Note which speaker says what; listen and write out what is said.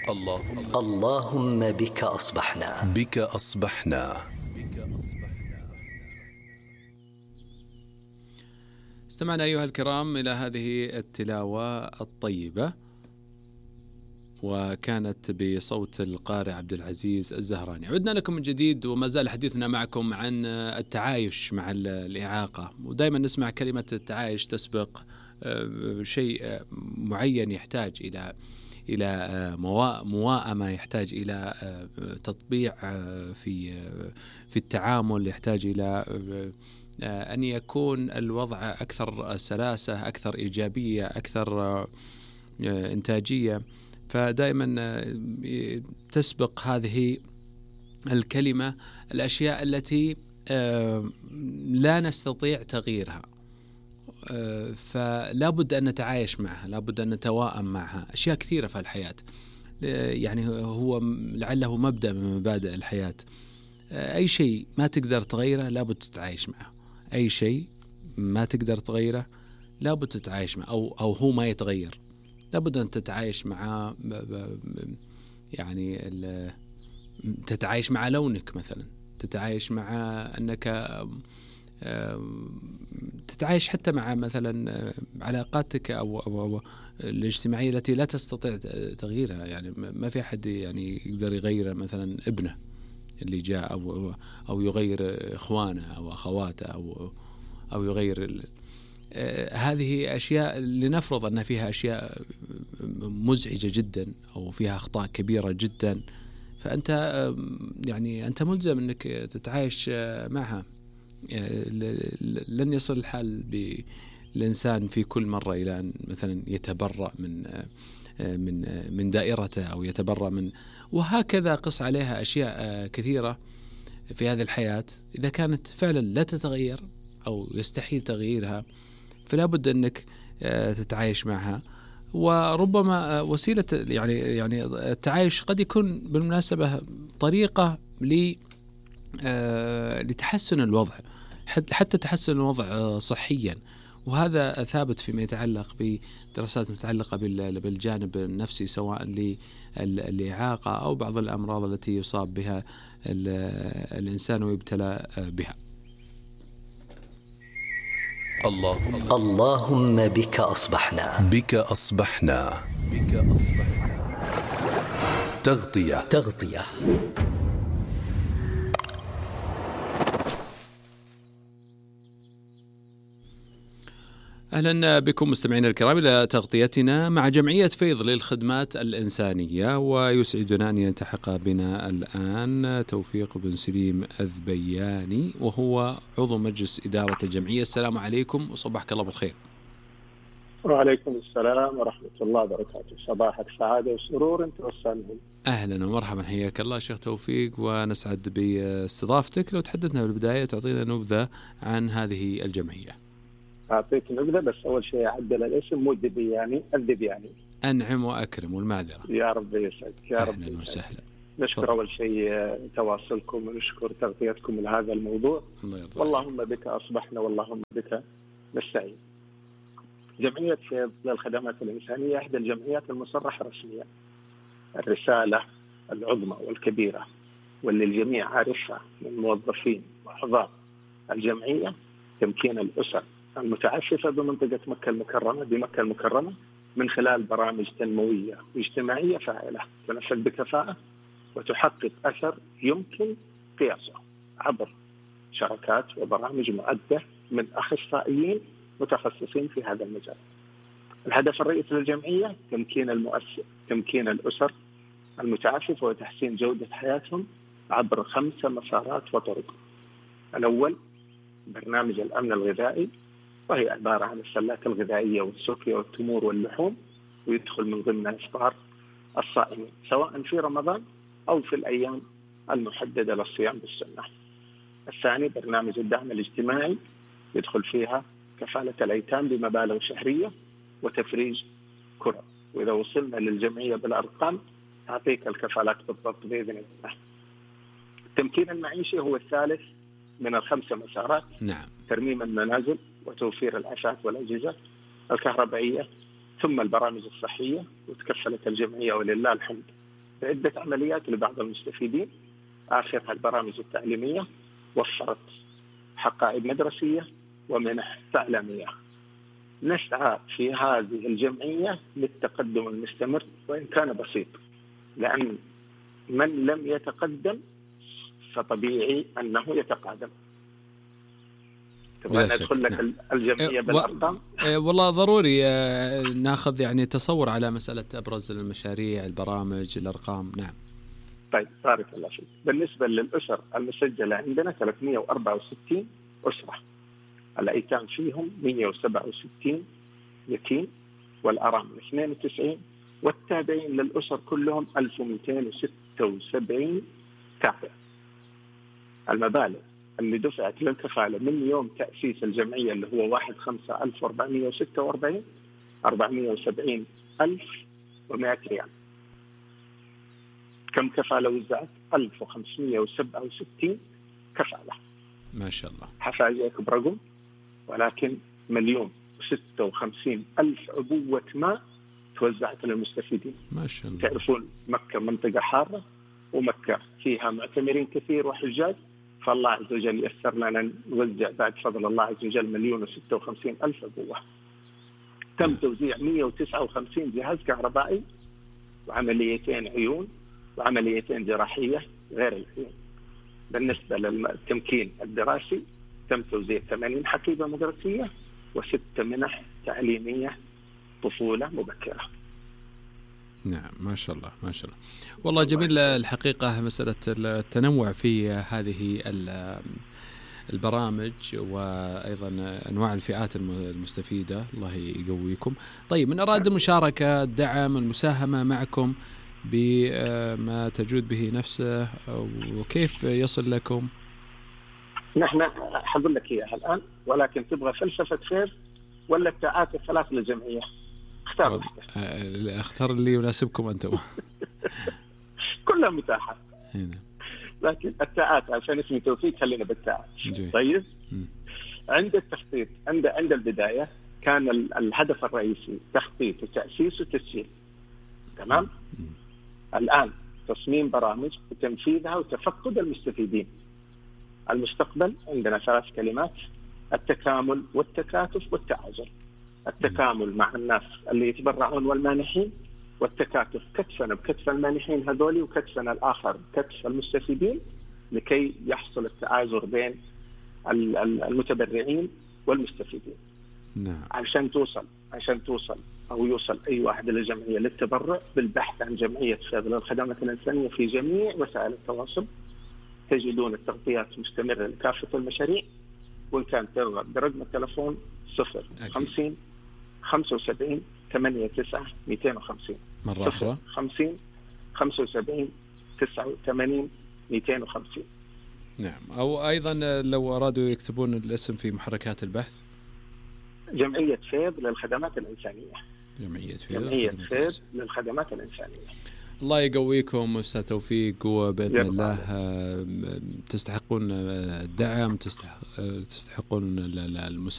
Speaker 1: اللهم بك أصبحنا.
Speaker 2: بك أصبحنا.
Speaker 3: استمعنا أيها الكرام إلى هذه التلاوة الطيبة، وكانت بصوت القارئ عبد العزيز الزهراني. عدنا لكم من جديد، وما زال حديثنا معكم عن التعايش مع الإعاقة. ودائما نسمع كلمة التعايش تسبق شيء معين يحتاج إلى موائمة، يحتاج إلى تطبيع في التعامل، يحتاج إلى أن يكون الوضع أكثر سلاسة، أكثر إيجابية، أكثر إنتاجية. فدائما تسبق هذه الكلمة الأشياء التي لا نستطيع تغييرها، فلا بد أن نتعايش معها، لا بد أن نتواءم معها. أشياء كثيرة في الحياة، يعني هو لعله مبدأ من مبادئ الحياة. أي شيء ما تقدر تغيره لا بد تتعايش معه، أي شيء ما تقدر تغيره لا بد تتعايش معه، أو هو ما يتغير لا بد أن تتعايش معه. يعني تتعايش مع لونك مثلا، تتعايش مع أنك تتعايش حتى مع مثلا علاقاتك أو الاجتماعية التي لا تستطيع تغييرها. يعني ما في أحد يعني يقدر يغير مثلا ابنه اللي جاء، أو يغير إخوانه أو أخواته، أو يغير هذه أشياء لنفرض أن فيها أشياء مزعجة جدا أو فيها أخطاء كبيرة جدا، فأنت يعني أنت ملزم أنك تتعايش معها. لن يصل الحال بالإنسان في كل مرة إلى أن مثلا يتبرأ من دائرته، أو يتبرأ من، وهكذا قص عليها أشياء كثيرة في هذه الحياة. إذا كانت فعلا لا تتغير أو يستحيل تغييرها، فلا بد أنك تتعايش معها. وربما وسيلة يعني التعايش قد يكون بالمناسبة طريقة لتحسن الوضع، حتى تحسن الوضع صحيا. وهذا ثابت فيما يتعلق بدراسات متعلقة بالجانب النفسي، سواء للإعاقة أو بعض الأمراض التي يصاب بها الإنسان ويبتلى بها.
Speaker 1: اللهم بك أصبحنا.
Speaker 2: بك أصبحنا. بك أصبحنا. تغطية.
Speaker 3: أهلا بكم مستمعينا الكرام إلى تغطيتنا مع جمعية فيض للخدمات الإنسانية. ويسعدنا أن يلتحق بنا الآن توفيق بن سليم الذبياني، وهو عضو مجلس إدارة الجمعية. السلام عليكم وصباحك الله بالخير.
Speaker 4: وعليكم السلام ورحمة الله وبركاته. صباحك سعادة وسرور أنت والسامعين.
Speaker 3: أهلا ومرحبا، حياك الله شيخ توفيق، ونسعد باستضافتك. لو تحدثنا بالبداية تعطينا نبذة عن هذه الجمعية.
Speaker 4: أعطيك نبذة، بس أول شيء أعدل الاسم، مو الذبياني.
Speaker 3: أنعم وأكرم، والمعذرة.
Speaker 4: يا رب يسعدك يا رب.
Speaker 3: أهلا وسهلا.
Speaker 4: نشكر أول شيء تواصلكم، ونشكر تغطيتكم لهذا الموضوع. واللهم بك أصبحنا واللهم بك نستعين. جمعية فيض للخدمات الإنسانية إحدى الجمعيات المصرحة رسميا. الرسالة العظمى والكبيرة واللي الجميع عارفها من موظفين وأعضاء الجمعية تمكين الأسر المتعففة بمنطقة مكة المكرمة من خلال برامج تنموية واجتماعية فاعلة تنفذ بكفاءة وتحقق أثر يمكن قياسه عبر شركات وبرامج معدة من أخصائيين متخصصين في هذا المجال. الهدف الرئيسي للجمعية تمكين الأسر المتعففة وتحسين جودة حياتهم عبر 5 مسارات وطرق. الأول برنامج الأمن الغذائي، وهي عبارة عن السلات الغذائية والسكري والتمور واللحوم، ويدخل من ضمن إفطار الصائمين سواء في رمضان أو في الأيام المحددة للصيام بالسنة. الثاني برنامج الدعم الاجتماعي، يدخل فيها كفالة الأيتام بمبالغ شهرية وتفريج كرة، وإذا وصلنا للجمعية بالأرقام أعطيك الكفالات بالضبط بإذن الله. التمكين المعيشي هو الثالث من ال5 مسارات.
Speaker 3: نعم.
Speaker 4: ترميم المنازل وتوفير الأثاث والأجهزة الكهربائية، ثم البرامج الصحية، وتكفلت الجمعية ولله الحمد بعدة عمليات لبعض المستفيدين، آخرها البرامج التعليمية، وفرت حقائب مدرسية ومنح تعليمية. نسعى في هذه الجمعية للتقدم المستمر وإن كان بسيط، لأن من لم يتقدم فطبيعي أنه يتقادم. تبغى ندخل لك نعم. الجمعية بالأرقام؟
Speaker 3: والله ضروري ناخذ يعني تصور على مسألة أبرز المشاريع، البرامج، الأرقام. نعم.
Speaker 4: طيب بارك الله فيك. بالنسبة للأسر المسجلة عندنا 364 أسرة، الأيتام فيهم 167 يتيم، والأرامل 92، والتابعين للأسر كلهم 1276 تابع. المبالغ اللي دفعت للكفالة من يوم تأسيس الجمعية اللي هو 1/5/1446 470,100 ريال. كم كفالة وزعت؟ 1567 كفالة.
Speaker 3: ما شاء الله.
Speaker 4: حفاجئك برقم، ولكن 1,056,000 عبوة ماء توزعت للمستفيدين.
Speaker 3: ما شاء الله.
Speaker 4: تعرفون مكة منطقة حارة، ومكة فيها معتمرين كثير وحجاج، فالله عز وجل يسر لنا نوزع بعد فضل الله عز وجل 1,056,000 عبوة. تم توزيع 159 جهاز كهربائي، وعمليتين عيون، وعمليتين جراحية غير العيون. بالنسبة للتمكين الدراسي تم توزيع 80 حقيبة مدرسية و6 منح تعليمية طفولة مبكرة.
Speaker 3: نعم ما شاء الله ما شاء الله. والله جميل الحقيقة مسألة التنوع في هذه البرامج، وأيضا أنواع الفئات المستفيدة. الله يقويكم. طيب من أراد المشاركة، الدعم، المساهمة معكم بما تجود به نفسه، وكيف يصل لكم؟
Speaker 4: نحن حقول لك إياها الآن، ولكن تبغى فلسفة خير ولا التاءات الثلاث للجمعية؟ اختار.
Speaker 3: اختار اللي يناسبكم أنتم.
Speaker 4: كلها متاحة، لكن التاءات عشان اسمي توفيق خلينا بالتاءات. طيب عند التخطيط، عند البداية كان الهدف الرئيسي تخطيط وتأسيس وتسجيل. تمام. الآن تصميم برامج وتنفيذها وتفقد المستفيدين. المستقبل عندنا 3 كلمات: التكامل والتكاتف والتعاون. التكامل مع الناس اللي يتبرعون والمانحين، والتكاتف كتفنا بكتف المانحين هذولي، وكتفنا الآخر كتف المستفيدين، لكي يحصل التآزر بين المتبرعين والمستفيدين.
Speaker 3: نعم.
Speaker 4: عشان توصل أو يوصل أي واحد للجمعية للتبرع بالبحث عن جمعية فيض للخدمات الإنسانية في جميع وسائل التواصل. تجدون التغطيات مستمرة لكافة المشاريع، وإن كان ترغب برقم التلفون 050 75 89 250
Speaker 3: مرة أخرى
Speaker 4: 50 75 89 250.
Speaker 3: نعم. أو أيضا لو أرادوا يكتبون الاسم في محركات البحث:
Speaker 4: جمعية فيض للخدمات الإنسانية.
Speaker 3: جمعية
Speaker 4: فيض للخدمات الإنسانية.
Speaker 3: الله يقويكم أستاذ توفيق، وبإذن الله تستحقون الدعم، تستحقون المساعدة.